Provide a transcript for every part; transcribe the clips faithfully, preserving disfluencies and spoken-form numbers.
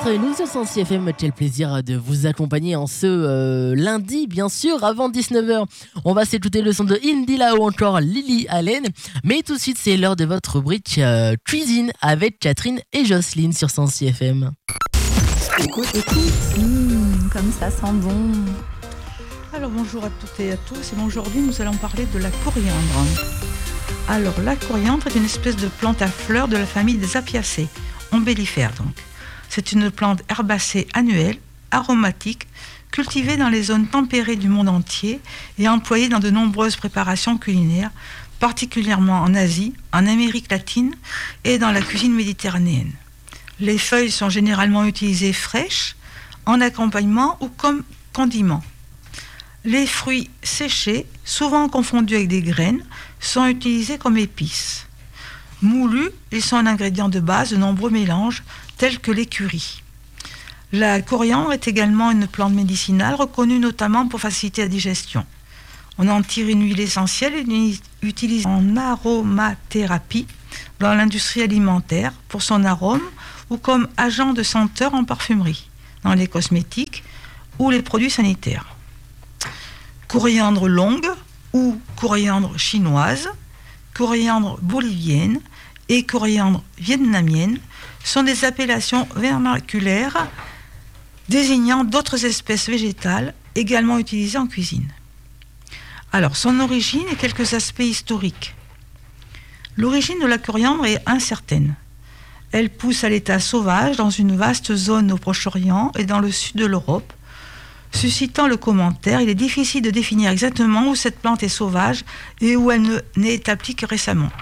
d'être avec nous sur cent six F M. Quel plaisir de vous accompagner en ce euh, lundi, bien sûr, avant dix-neuf heures. On va s'écouter le son de Indila ou encore Lily Allen. Mais tout de suite, c'est l'heure de votre rubrique euh, cuisine avec Catherine et Jocelyne sur cent six F M. Écoute, écoute. Mmh, comme ça sent bon. Alors bonjour à toutes et à tous. Et aujourd'hui, nous allons parler de la coriandre. Alors, la coriandre est une espèce de plante à fleurs de la famille des Apiacées, ombellifères donc. C'est une plante herbacée annuelle, aromatique, cultivée dans les zones tempérées du monde entier et employée dans de nombreuses préparations culinaires, particulièrement en Asie, en Amérique latine et dans la cuisine méditerranéenne. Les feuilles sont généralement utilisées fraîches, en accompagnement ou comme condiment. Les fruits séchés, souvent confondus avec des graines, sont utilisés comme épices. Moulus, ils sont un ingrédient de base de nombreux mélanges, tels que les currys. La coriandre est également une plante médicinale reconnue notamment pour faciliter la digestion. On en tire une huile essentielle utilisée en aromathérapie dans l'industrie alimentaire pour son arôme ou comme agent de senteur en parfumerie, dans les cosmétiques ou les produits sanitaires. Coriandre longue ou coriandre chinoise, coriandre bolivienne et coriandre vietnamienne sont des appellations vernaculaires désignant d'autres espèces végétales également utilisées en cuisine. Alors, son origine et quelques aspects historiques. L'origine de la coriandre est incertaine. Elle pousse à l'état sauvage dans une vaste zone au Proche-Orient et dans le sud de l'Europe. Suscitant le commentaire, il est difficile de définir exactement où cette plante est sauvage et où elle ne, n'est établie que récemment.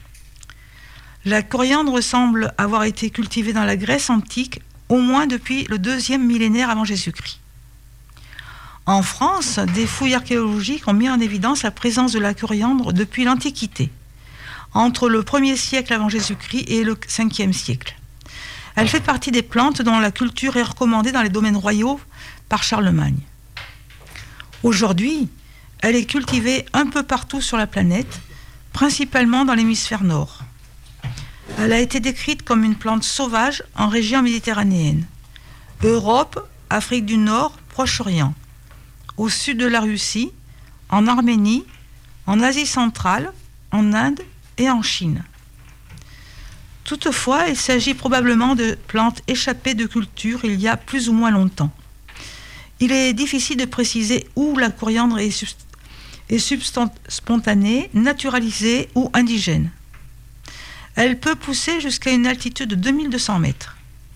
La coriandre semble avoir été cultivée dans la Grèce antique au moins depuis le deuxième millénaire avant Jésus-Christ. En France, des fouilles archéologiques ont mis en évidence la présence de la coriandre depuis l'Antiquité, entre le premier siècle avant Jésus-Christ et le cinquième siècle. Elle fait partie des plantes dont la culture est recommandée dans les domaines royaux par Charlemagne. Aujourd'hui, elle est cultivée un peu partout sur la planète, principalement dans l'hémisphère nord. Elle a été décrite comme une plante sauvage en région méditerranéenne. Europe, Afrique du Nord, Proche-Orient. Au sud de la Russie, en Arménie, en Asie centrale, en Inde et en Chine. Toutefois, il s'agit probablement de plantes échappées de culture il y a plus ou moins longtemps. Il est difficile de préciser où la coriandre est, subst- est substant- spontanée, naturalisée ou indigène. Elle peut pousser jusqu'à une altitude de deux mille deux cents mètres.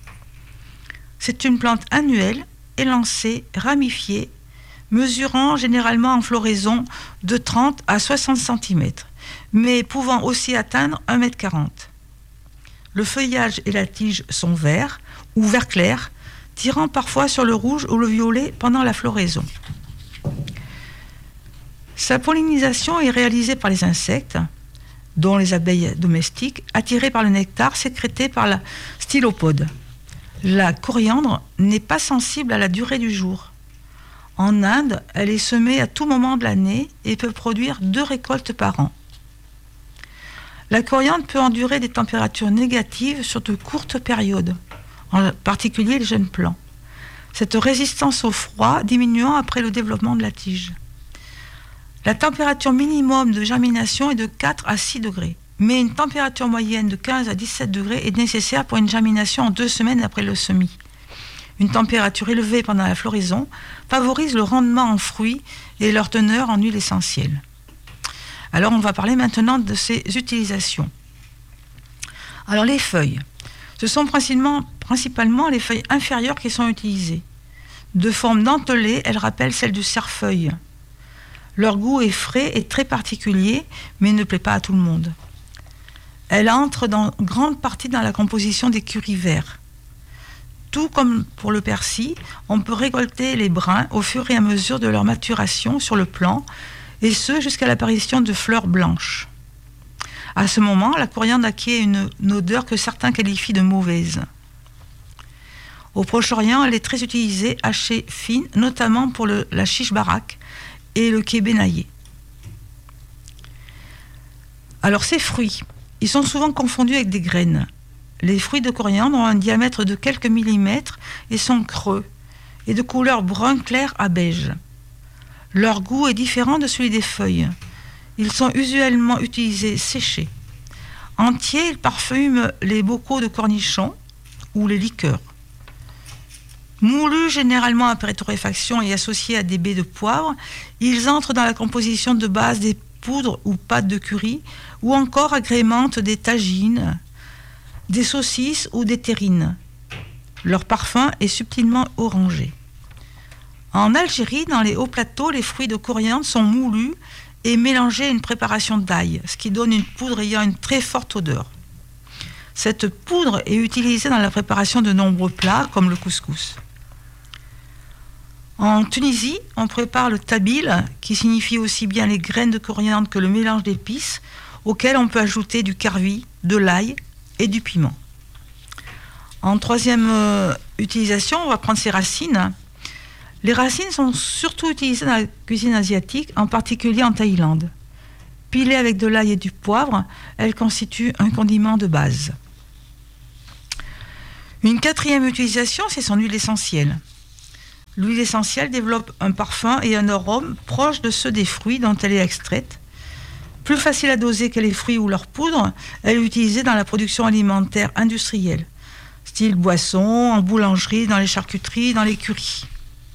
C'est une plante annuelle, élancée, ramifiée, mesurant généralement en floraison de trente à soixante centimètres, mais pouvant aussi atteindre un mètre quarante. Le feuillage et la tige sont verts ou vert clair, tirant parfois sur le rouge ou le violet pendant la floraison. Sa pollinisation est réalisée par les insectes, dont les abeilles domestiques, attirées par le nectar sécrété par la stylopode. La coriandre n'est pas sensible à la durée du jour. En Inde, elle est semée à tout moment de l'année et peut produire deux récoltes par an. La coriandre peut endurer des températures négatives sur de courtes périodes, en particulier les jeunes plants. Cette résistance au froid diminuant après le développement de la tige. La température minimum de germination est de quatre à six degrés, mais une température moyenne de quinze à dix-sept degrés est nécessaire pour une germination en deux semaines après le semis. Une température élevée pendant la floraison favorise le rendement en fruits et leur teneur en huile essentielle. Alors on va parler maintenant de ses utilisations. Alors les feuilles. Ce sont principalement, principalement les feuilles inférieures qui sont utilisées. De forme dentelée, elles rappellent celles du cerfeuil. Leur goût est frais et très particulier, mais ne plaît pas à tout le monde. Elles entrent dans grande partie dans la composition des currys verts. Tout comme pour le persil, on peut récolter les brins au fur et à mesure de leur maturation sur le plant, et ce jusqu'à l'apparition de fleurs blanches. À ce moment, la coriandre acquiert une, une odeur que certains qualifient de mauvaise. Au Proche-Orient, elle est très utilisée, hachée fine, notamment pour le, la chiche barak et le kébenaïé. Alors ces fruits, ils sont souvent confondus avec des graines. Les fruits de coriandre ont un diamètre de quelques millimètres et sont creux et de couleur brun clair à beige. Leur goût est différent de celui des feuilles. Ils sont usuellement utilisés séchés. Entiers, ils parfument les bocaux de cornichons ou les liqueurs. Moulus généralement après torréfaction et associés à des baies de poivre, ils entrent dans la composition de base des poudres ou pâtes de curry ou encore agrémentent des tagines, des saucisses ou des terrines. Leur parfum est subtilement orangé. En Algérie, dans les hauts plateaux, les fruits de coriandre sont moulus et mélangés à une préparation d'ail, ce qui donne une poudre ayant une très forte odeur. Cette poudre est utilisée dans la préparation de nombreux plats, comme le couscous. En Tunisie, on prépare le tabil, qui signifie aussi bien les graines de coriandre que le mélange d'épices, auquel on peut ajouter du karvi, de l'ail et du piment. En troisième euh, utilisation, on va prendre ses racines. Les racines sont surtout utilisées dans la cuisine asiatique, en particulier en Thaïlande. Pilées avec de l'ail et du poivre, elles constituent un condiment de base. Une quatrième utilisation, c'est son huile essentielle. L'huile essentielle développe un parfum et un arôme proches de ceux des fruits dont elle est extraite. Plus facile à doser que les fruits ou leur poudre, elle est utilisée dans la production alimentaire industrielle, style boisson, en boulangerie, dans les charcuteries, dans les currys.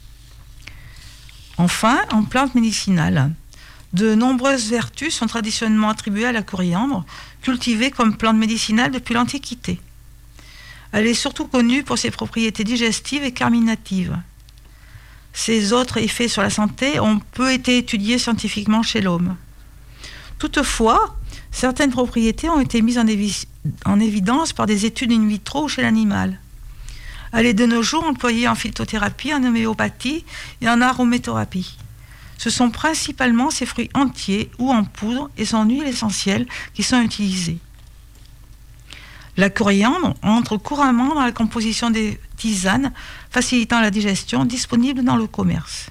Enfin, en plante médicinale, de nombreuses vertus sont traditionnellement attribuées à la coriandre, cultivée comme plante médicinale depuis l'Antiquité. Elle est surtout connue pour ses propriétés digestives et carminatives. Ses autres effets sur la santé ont peu été étudiés scientifiquement chez l'homme. Toutefois, certaines propriétés ont été mises en, évi- en évidence par des études in vitro ou chez l'animal. Elle est de nos jours employée en phytothérapie, en homéopathie et en aromathérapie. Ce sont principalement ses fruits entiers ou en poudre et son huile essentielle qui sont utilisés. La coriandre entre couramment dans la composition des tisanes facilitant la digestion disponibles dans le commerce.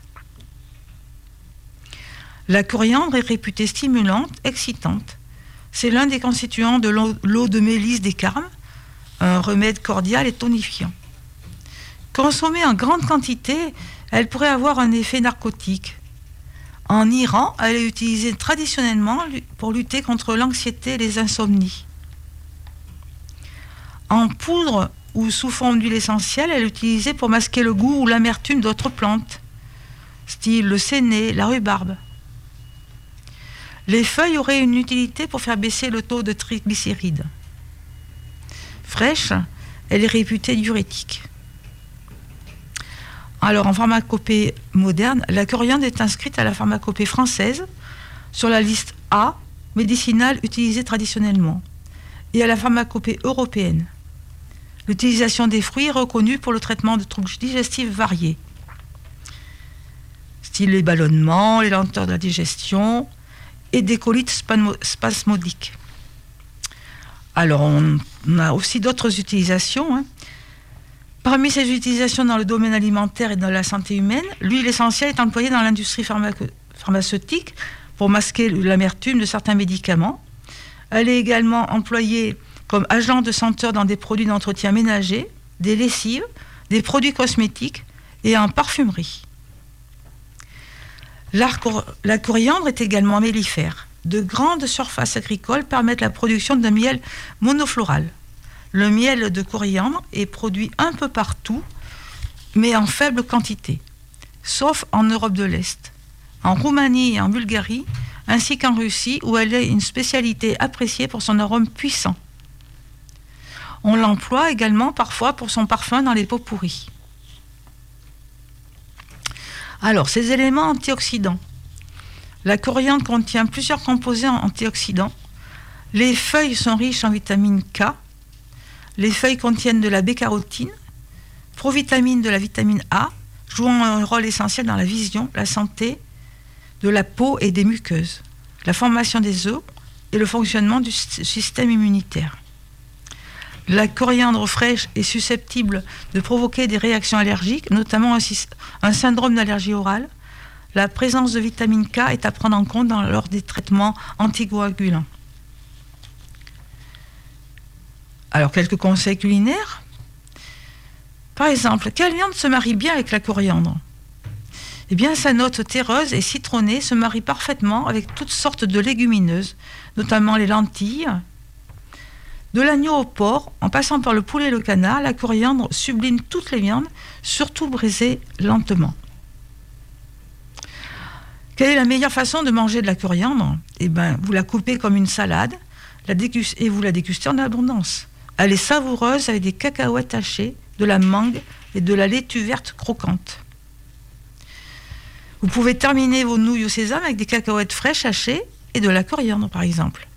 La coriandre est réputée stimulante, excitante. C'est l'un des constituants de l'eau, l'eau de mélisse des Carmes, un remède cordial et tonifiant. Consommée en grande quantité, elle pourrait avoir un effet narcotique. En Iran, elle est utilisée traditionnellement pour lutter contre l'anxiété et les insomnies. En poudre ou sous forme d'huile essentielle, elle est utilisée pour masquer le goût ou l'amertume d'autres plantes, style le séné, la rhubarbe. Les feuilles auraient une utilité pour faire baisser le taux de triglycérides. Fraîche, elle est réputée diurétique. Alors, en pharmacopée moderne, la coriandre est inscrite à la pharmacopée française sur la liste A, médicinale utilisée traditionnellement, et à la pharmacopée européenne. L'utilisation des fruits est reconnue pour le traitement de troubles digestifs variés, style les ballonnements, les lenteurs de la digestion et des colites spasmodiques. Alors, on a aussi d'autres utilisations, hein. Parmi ces utilisations dans le domaine alimentaire et dans la santé humaine, l'huile essentielle est employée dans l'industrie pharmaco- pharmaceutique pour masquer l'amertume de certains médicaments. Elle est également employée comme agent de senteur dans des produits d'entretien ménager, des lessives, des produits cosmétiques et en parfumerie. La coriandre est également mellifère. De grandes surfaces agricoles permettent la production d'un miel monofloral. Le miel de coriandre est produit un peu partout, mais en faible quantité, sauf en Europe de l'Est, en Roumanie et en Bulgarie, ainsi qu'en Russie, où elle est une spécialité appréciée pour son arôme puissant. On l'emploie également parfois pour son parfum dans les pots pourris. Alors, ces éléments antioxydants. La coriandre contient plusieurs composés antioxydants. Les feuilles sont riches en vitamine K. Les feuilles contiennent de la bêta-carotène, provitamine de la vitamine A, jouant un rôle essentiel dans la vision, la santé de la peau et des muqueuses, la formation des os et le fonctionnement du système immunitaire. La coriandre fraîche est susceptible de provoquer des réactions allergiques, notamment un, un syndrome d'allergie orale. La présence de vitamine K est à prendre en compte dans, lors des traitements anticoagulants. Alors, quelques conseils culinaires. Par exemple, quelle viande se marie bien avec la coriandre ? Eh bien, sa note terreuse et citronnée se marie parfaitement avec toutes sortes de légumineuses, notamment les lentilles. De l'agneau au porc, en passant par le poulet et le canard, la coriandre sublime toutes les viandes, surtout braisées lentement. Quelle est la meilleure façon de manger de la coriandre ? Eh bien, vous la coupez comme une salade la dégust- et vous la dégustez en abondance. Elle est savoureuse avec des cacahuètes hachées, de la mangue et de la laitue verte croquante. Vous pouvez terminer vos nouilles au sésame avec des cacahuètes fraîches hachées et de la coriandre, par exemple.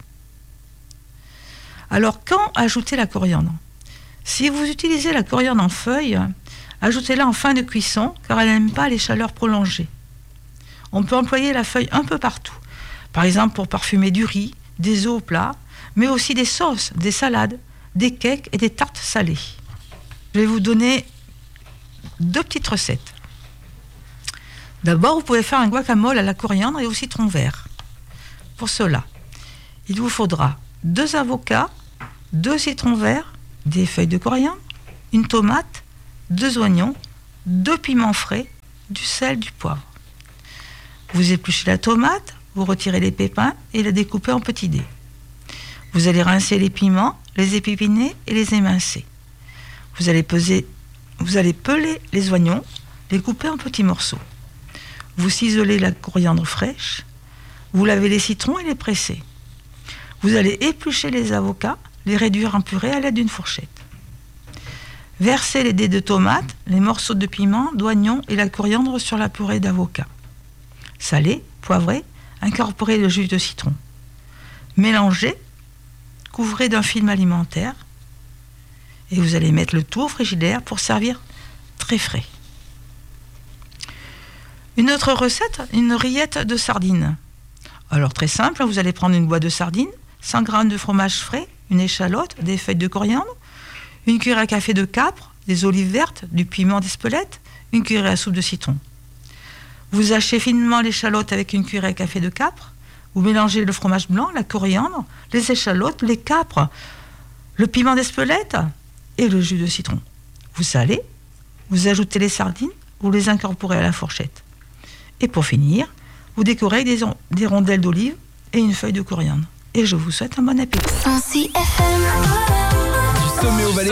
Alors, quand ajouter la coriandre ? Si vous utilisez la coriandre en feuilles, ajoutez-la en fin de cuisson, car elle n'aime pas les chaleurs prolongées. On peut employer la feuille un peu partout, par exemple pour parfumer du riz, des œufs au plat, mais aussi des sauces, des salades, des cakes et des tartes salées. Je vais vous donner deux petites recettes. D'abord, vous pouvez faire un guacamole à la coriandre et au citron vert. Pour cela, il vous faudra deux avocats, deux citrons verts, des feuilles de coriandre, une tomate, deux oignons, deux piments frais, du sel, du poivre. Vous épluchez la tomate, vous retirez les pépins et la découpez en petits dés. Vous allez rincer les piments, les épipiner et les émincer. Vous allez peser, vous allez peler les oignons, les couper en petits morceaux. Vous ciselez la coriandre fraîche, vous lavez les citrons et les pressez. Vous allez éplucher les avocats, les réduire en purée à l'aide d'une fourchette. Versez les dés de tomates, les morceaux de piment, d'oignons et la coriandre sur la purée d'avocat. Salez, poivrez, incorporez le jus de citron. Mélangez, couvrez d'un film alimentaire et vous allez mettre le tout au frigidaire pour servir très frais. Une autre recette, une rillette de sardines. Alors très simple, vous allez prendre une boîte de sardines, cent grammes de fromage frais, une échalote, des feuilles de coriandre, une cuillère à café de capre, des olives vertes, du piment d'Espelette, une cuillère à soupe de citron. Vous hachez finement l'échalote avec une cuillère à café de capre, vous mélangez le fromage blanc, la coriandre, les échalotes, les capres, le piment d'Espelette et le jus de citron. Vous salez, vous ajoutez les sardines, vous les incorporez à la fourchette. Et pour finir, vous décorez avec des, on- des rondelles d'olive et une feuille de coriandre. Et je vous souhaite un bon appétit. Du sommet au Valais.